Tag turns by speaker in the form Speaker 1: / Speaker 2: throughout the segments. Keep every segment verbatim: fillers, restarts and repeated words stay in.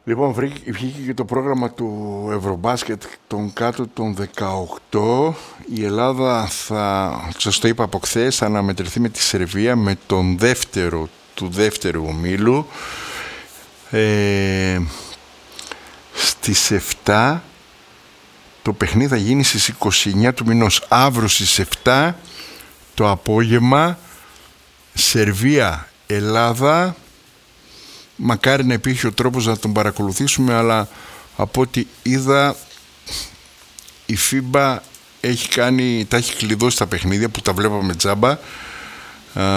Speaker 1: Λοιπόν, βγήκε και το πρόγραμμα του Ευρωμπάσκετ των κάτω των δεκαοκτώ. Η Ελλάδα θα, σας το είπα από χθες, θα αναμετρηθεί με τη Σερβία με τον δεύτερο του δεύτερου ομίλου. Ε, στις επτά το παιχνίδι θα γίνει στις είκοσι εννιά του μηνός. Αύριο στις επτά το απόγευμα, Σερβία, Ελλάδα. Μακάρι να υπήρχε ο τρόπος να τον παρακολουθήσουμε, αλλά από ό,τι είδα η φίμπα έχει κάνει, τα έχει κλειδώσει τα παιχνίδια που τα βλέπαμε τζάμπα, α,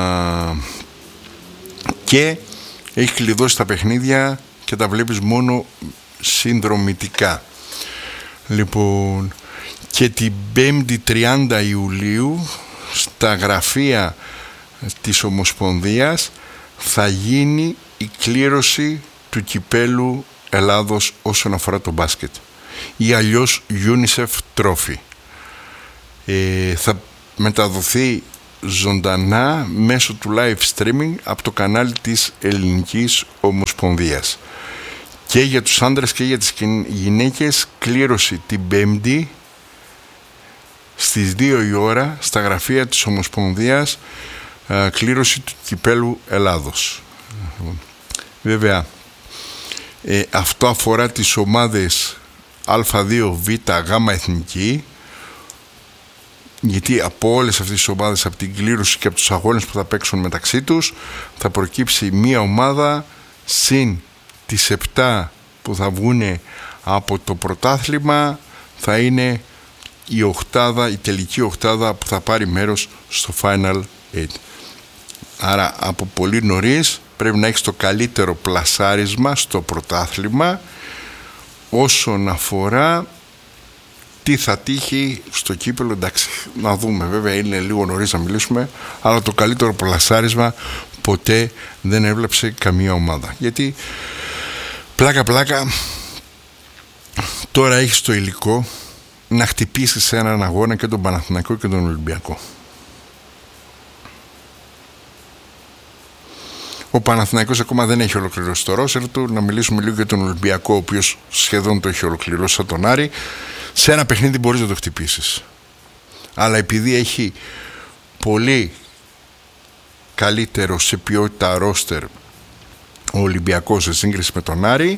Speaker 1: και έχει κλειδώσει τα παιχνίδια και τα βλέπεις μόνο συνδρομητικά. Λοιπόν, και την πέμπτη τριάντα Ιουλίου στα γραφεία της Ομοσπονδίας θα γίνει η κλήρωση του κυπέλου Ελλάδος όσον αφορά το μπάσκετ, ή αλλιώς UNICEF Trophy. Ε, θα μεταδοθεί ζωντανά μέσω του live streaming από το κανάλι της Ελληνικής Ομοσπονδίας. Και για τους άντρες και για τις γυναίκες, κλήρωση την Πέμπτη στις δύο η ώρα στα γραφεία της Ομοσπονδίας, α, κλήρωση του κυπέλου Ελλάδος. Βέβαια, ε, αυτό αφορά τις ομάδες Α2, Β, Γ εθνική, γιατί από όλες αυτές τις ομάδες, από την κλήρωση και από τους αγώνες που θα παίξουν μεταξύ τους, θα προκύψει μία ομάδα συν τις επτά που θα βγουν από το πρωτάθλημα, θα είναι η οχτάδα, η τελική οχτάδα που θα πάρει μέρος στο Final Eight. Άρα από πολύ νωρίς πρέπει να έχεις το καλύτερο πλασάρισμα στο πρωτάθλημα όσον αφορά τι θα τύχει στο κύπελο. Εντάξει, να δούμε, βέβαια είναι λίγο νωρίς να μιλήσουμε, αλλά το καλύτερο πλασάρισμα ποτέ δεν έβλεψε καμία ομάδα, γιατί πλάκα πλάκα τώρα έχεις το υλικό να χτυπήσεις σε έναν αγώνα και τον Παναθηναϊκό και τον Ολυμπιακό. Ο Παναθηναϊκός ακόμα δεν έχει ολοκληρώσει το ρόστερ του. Να μιλήσουμε λίγο για τον Ολυμπιακό, ο οποίος σχεδόν το έχει ολοκληρώσει σαν τον Άρη. Σε ένα παιχνίδι μπορείς να το χτυπήσεις, αλλά επειδή έχει πολύ καλύτερο σε ποιότητα ρόστερ ο Ολυμπιακός σε σύγκριση με τον Άρη,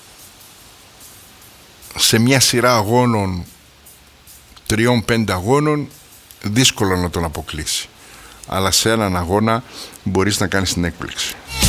Speaker 1: σε μια σειρά αγώνων, τριών πέντε αγώνων, δύσκολο να τον αποκλείσει, αλλά σε έναν αγώνα μπορείς να κάνεις την έκπληξη.